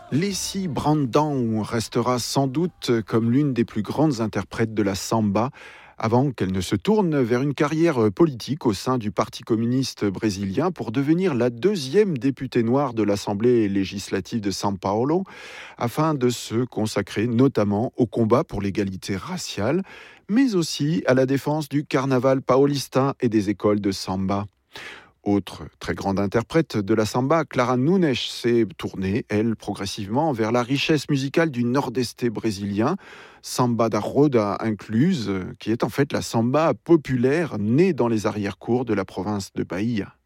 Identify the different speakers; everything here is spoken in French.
Speaker 1: Lacey Brandão restera sans doute comme l'une des plus grandes interprètes de la samba avant qu'elle ne se tourne vers une carrière politique au sein du Parti communiste brésilien pour devenir la deuxième députée noire de l'Assemblée législative de São Paulo, afin de se consacrer notamment au combat pour l'égalité raciale, mais aussi à la défense du carnaval paulista et des écoles de samba. Autre très grande interprète de la samba, Clara Nunes s'est tournée, elle, progressivement vers la richesse musicale du nord-est brésilien, samba da roda incluse, qui est en fait la samba populaire née dans les arrière-cours de la province de Bahia.